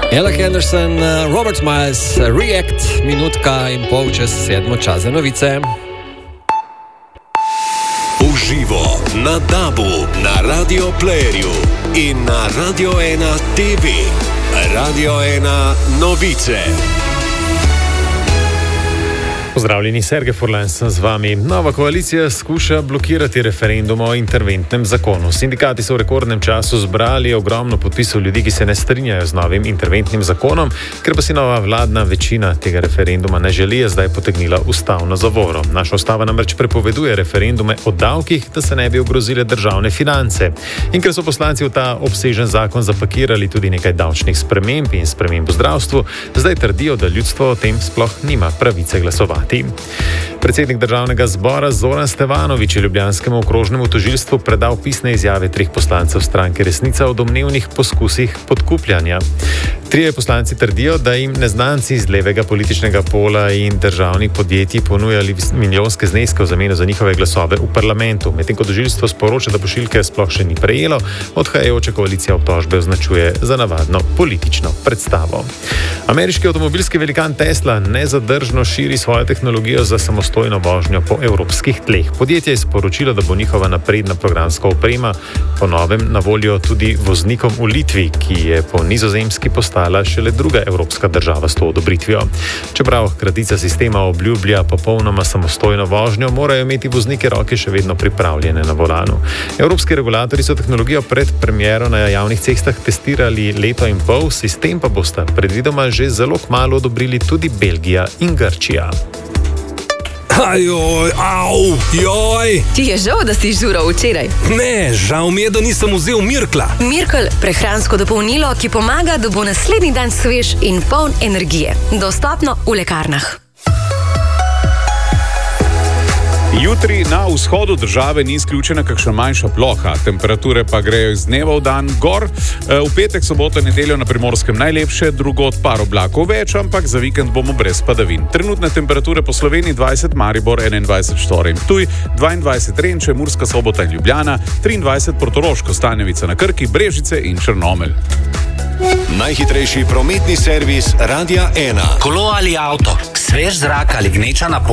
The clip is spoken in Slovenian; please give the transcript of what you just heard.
Ella Henderson, Robert Miles, React, minutka in pol čez 7 čas za novice. Uživo na DAB-u, na Radio Playerju in na Radio 1 TV. Radio 1 novice. Pozdravljeni, Sergej Furlan sem z vami. Nova koalicija skuša blokirati referendum o interventnem zakonu. Sindikati so v rekordnem času zbrali ogromno podpisov ljudi, ki se ne strinjajo z novim interventnim zakonom, ker pa si nova vladna večina tega referenduma ne želi, je zdaj potegnila ustavno zavoro. Naša ustava namreč prepoveduje referendume o davkih, da se ne bi ogrozile državne finance. In ker so poslanci v ta obsežen zakon zapakirali tudi nekaj davčnih sprememb in sprememb v zdravstvu, zdaj trdijo, da ljudstvo o tem sploh nima pravice glasovati. Predsednik državnega zbora Zoran Stevanović je ljubljanskemu okrožnemu tožilstvu predal pisne izjave 3 poslancev stranke Resnica o domnevnih poskusih podkupljanja. 3 poslanci trdijo, da jim neznanci iz levega političnega pola in državnih podjetij ponujali milijonske zneske v zameno za njihove glasove v parlamentu. Medtem ko tožilstvo sporoča, da pošiljke sploh še ni prejelo, odhajajoča koalicija obtožbe označuje za navadno politično predstavo. Ameriški avtomobilski velikan Tesla nezadržno širi svojo tehnologijo za samostojno vožnjo po evropskih tleh. Podjetje je sporočilo, da bo njihova napredna programska oprema po novem na voljo tudi voznikom v Litvi, ki je po Nizozemski postala šele druga evropska država s to odobritvijo. Čeprav kratica sistema obljublja popolnoma samostojno vožnjo, morajo imeti voznike roke še vedno pripravljene na volanu. Evropski regulatorji so tehnologijo pred premiero na javnih cestah testirali leto in pol, sistem pa bosta predvidoma že zelo kmalu odobrili tudi Belgija in Grčija. Ajoj, au, joj. Ti je žal, da si žural včeraj? Ne, žal mi je, da nisem vzel Mirkla. Mirkl, prehransko dopolnilo, ki pomaga, da bo naslednji dan svež in poln energije. Dostopno v lekarnah. Jutri na vzhodu države ni izključena kakšna manjša ploha, temperature pa grejo iz dneva v dan gor. V petek, soboto, nedeljo na Primorskem najlepše, drugod par oblakov več, ampak za vikend bomo brez padavin. Trenutne temperature po Sloveniji 20, Maribor 21, Štorij in Ptuj, 22 Renče, Murska Sobota in Ljubljana, 23 Portoroško, Stanjevica na Krki, Brežice in Črnomelj. Najhitrejši prometni servis Radia 1. Kolo ali avto, svež zrak ali gneča na